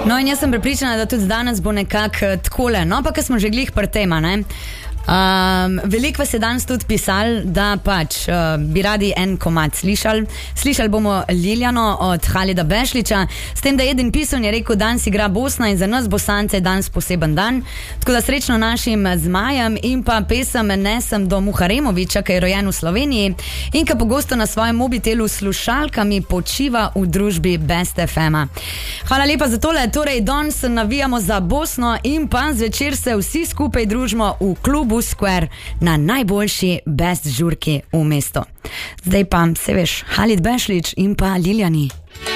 No in jaz sem prepričana, da tudi danes bo nekako takole. No pa, ko smo že glih pri tema, ne? Veliko vas je danes tudi pisali, da pač bi radi en komad slišali. Slišali bomo Liljano od Halida Bešlića, s tem, da Edin Pison je rekel, danes igra Bosna in za nas Bosance je danes poseben dan. Tako da srečno našim zmajem in pa pesem Nesem do Muharemovića, ki je rojen v Sloveniji in ki pogosto na svojem mobitelu s slušalkami počiva v družbi Best FM-a. Hvala lepa za tole. Torej, danes navijamo za Bosno in pa zvečer se vsi skupaj družimo v klubu Square na najboljši best žurki v mestu. Zdaj pa, se veš, Halid Bešlić in pa Liljani.